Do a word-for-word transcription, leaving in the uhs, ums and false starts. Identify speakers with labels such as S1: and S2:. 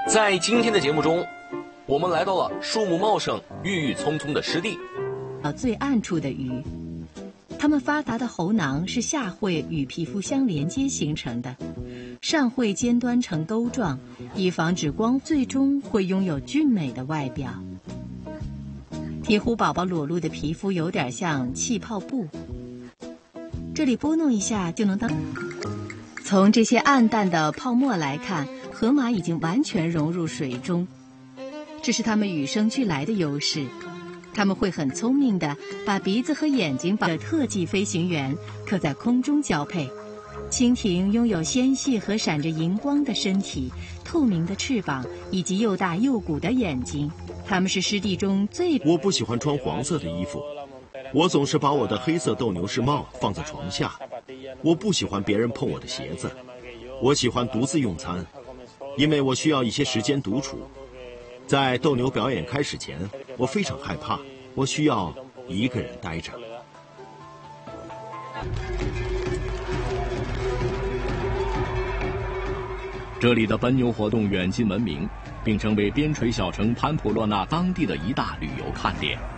S1: 在今天的节目中，我们来到了树木茂盛、郁郁葱葱的湿地。
S2: 最暗处的鱼，它们发达的喉囊是下喙与皮肤相连接形成的，上喙尖端呈钩状，以防止光，最终会拥有俊美的外表。鹈鹕宝宝裸露的皮肤有点像气泡布，这里拨弄一下就能当。从这些暗淡的泡沫来看，河马已经完全融入水中，这是它们与生俱来的优势。它们会很聪明地把鼻子和眼睛把特技飞行员可在空中交配。蜻蜓拥有纤细和闪着荧光的身体、透明的翅膀以及又大又鼓的眼睛。它们是湿地中最……
S3: 我不喜欢穿黄色的衣服，我总是把我的黑色斗牛士帽放在床下。我不喜欢别人碰我的鞋子。我喜欢独自用餐，因为我需要一些时间独处。在斗牛表演开始前，我非常害怕，我需要一个人待着。
S4: 这里的奔牛活动远近闻名，并成为边陲小城潘普洛纳当地的一大旅游看点。